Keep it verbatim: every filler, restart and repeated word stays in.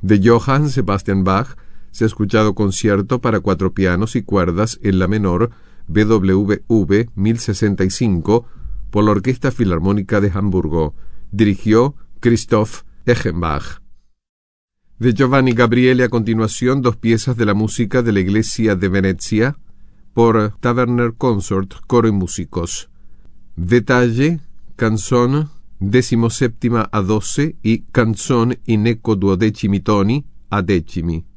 De Johann Sebastian Bach se ha escuchado concierto para cuatro pianos y cuerdas en la menor B W V mil sesenta y cinco por la Orquesta Filarmónica de Hamburgo. Dirigió Christoph Eschenbach. De Giovanni Gabrieli a continuación dos piezas de la música de la Iglesia de Venecia por Taverner Consort, coro y músicos. Detalle, canzone decimoséptima a doce y canzone in eco duodecimi toni a decimi.